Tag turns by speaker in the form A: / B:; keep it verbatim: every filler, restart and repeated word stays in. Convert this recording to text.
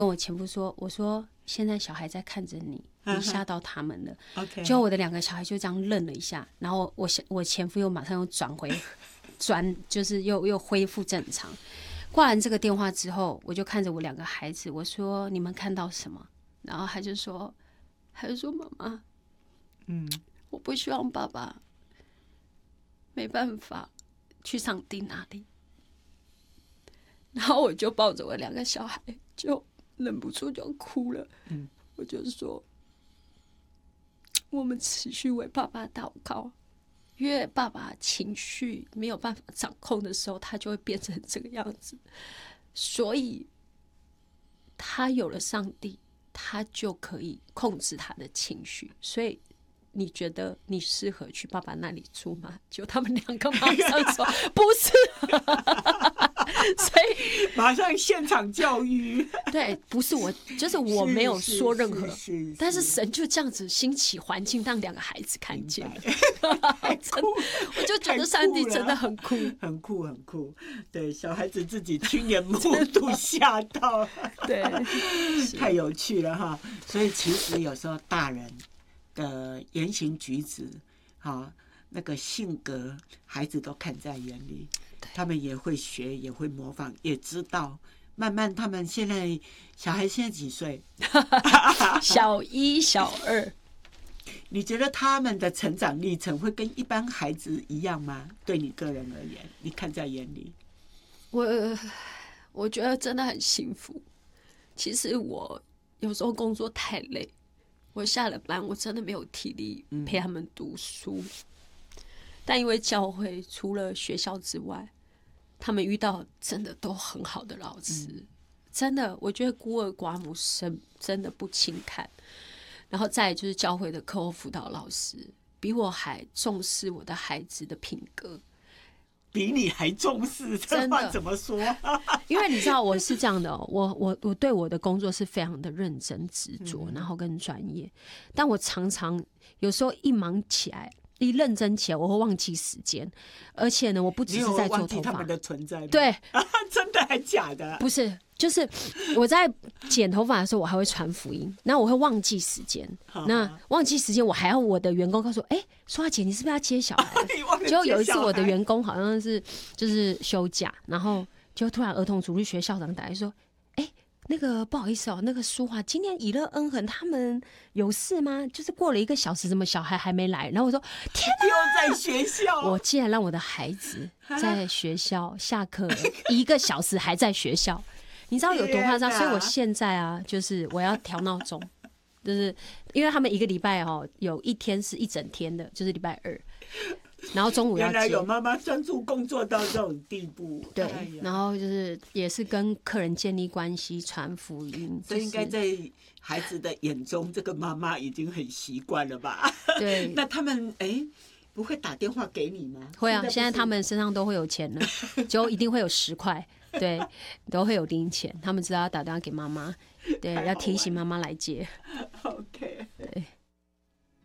A: 跟我前夫说，我说现在小孩在看着你，你吓到他们了。
B: OK，
A: 结果我的两个小孩就这样愣了一下，然后我我前夫又马上又转回转，就是又又恢复正常。挂完这个电话之后，我就看着我两个孩子，我说你们看到什么？然后他就说，他就说妈妈，
B: 嗯，
A: 我不希望爸爸没办法去上帝那里。然后我就抱着我两个小孩，就忍不住就哭了。
B: 嗯，
A: 我就说，我们持续为爸爸祷告，因为爸爸情绪没有办法掌控的时候，他就会变成这个样子。所以，他有了上帝，他就可以控制他的情绪。所以，你觉得你适合去爸爸那里住吗？就他们两个马上说不是。所以
B: 马上现场教育。
A: 对，不是我，就是我没有说任何，
B: 是是是是，
A: 但是神就这样子兴起环境，让两个孩子看见了。真，我就觉得上帝真的很酷，
B: 很酷，很酷。对，小孩子自己亲眼目睹，吓到，
A: 对，
B: 太有趣了哈。所以其实有时候大人的言行举止，哈，那个性格，孩子都看在眼里。他们也会学，也会模仿，也知道。慢慢，他们现在小孩现在几岁？
A: 小一、小二。
B: 你觉得他们的成长历程会跟一般孩子一样吗？对你个人而言，你看在眼里？
A: 我我觉得真的很幸福。其实我有时候工作太累，我下了班我真的没有体力陪他们读书。嗯，但因为教会除了学校之外，他们遇到真的都很好的老师，嗯，真的，我觉得孤儿寡母生真的不轻看。然后再来就是教会的课后辅导老师，比我还重视我的孩子的品格，
B: 比你还重视，这话怎么说？
A: 因为你知道我是这样的，哦，我我我对我的工作是非常的认真执着，嗯，然后跟专业，但我常常有时候一忙起来。一认真起来，我会忘记时间，而且呢，我不只是在做头发。你有忘记
B: 他们的存在吗？
A: 对，
B: 真的还假的？
A: 不是，就是我在剪头发的时候，我还会传福音，那我会忘记时间。那忘记时间，我还要我的员工告诉我，哎，说话姐，你是不是要接小孩？结果有一次，我的员工好像是就是休假，然后就突然儿童主日学校长打来说，哎。那个不好意思哦，那个书啊，今天以乐恩恒他们有事吗？就是过了一个小时，怎么小孩还没来？然后我说天哪，
B: 又在学校！
A: 我竟然让我的孩子在学校下课了一个小时还在学校，你知道有多夸张？所以我现在啊，就是我要调闹钟，就是因为他们一个礼拜哦，有一天是一整天的，就是礼拜二。然后中午要接，
B: 原来有妈妈专注工作到这种地步，
A: 对，哎，然后就是也是跟客人建立关系、传福音，
B: 所以应该在孩子的眼中，这个妈妈已经很习惯了吧？
A: 对，
B: 那他们哎不会打电话给你吗？
A: 会啊，现在他们身上都会有钱了，就一定会有十块，对，都会有零钱，他们知道要打电话给妈妈，对，要提醒妈妈来接。
B: OK，
A: 对。